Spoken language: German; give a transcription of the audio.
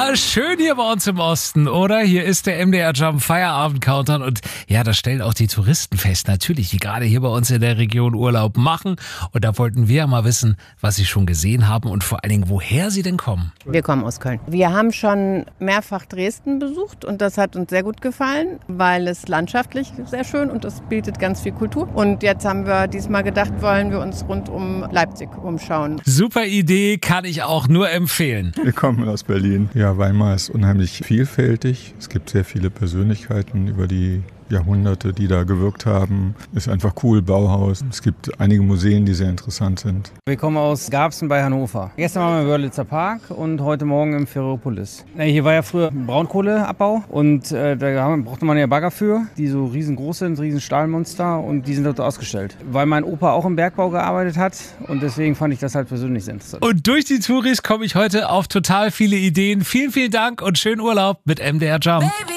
Ja, schön hier bei uns im Osten, oder? Hier ist der MDR Jump Feierabend Countdown und ja, das stellen auch die Touristen fest, natürlich, die gerade hier bei uns in der Region Urlaub machen. Und da wollten wir ja mal wissen, was sie schon gesehen haben und vor allen Dingen, woher sie denn kommen. Wir kommen aus Köln. Wir haben schon mehrfach Dresden besucht und das hat uns sehr gut gefallen, weil es landschaftlich sehr schön und es bietet ganz viel Kultur. Und jetzt haben wir diesmal gedacht, wollen wir uns rund um Leipzig umschauen. Super Idee, kann ich auch nur empfehlen. Wir kommen aus Berlin. Ja, Weimar ist unheimlich vielfältig. Es gibt sehr viele Persönlichkeiten über die Jahrhunderte, die da gewirkt haben. Ist einfach cool, Bauhaus. Es gibt einige Museen, die sehr interessant sind. Wir kommen aus Garbsen bei Hannover. Gestern waren wir im Wörlitzer Park und heute Morgen im Ferropolis. Hier war ja früher Braunkohleabbau und da brauchte man ja Bagger für, die so riesengroß sind, riesen Stahlmonster und die sind dort ausgestellt. Weil mein Opa auch im Bergbau gearbeitet hat und deswegen fand ich das halt persönlich sehr interessant. Und durch die Touris komme ich heute auf total viele Ideen. Vielen, vielen Dank und schönen Urlaub mit MDR Jump. Baby.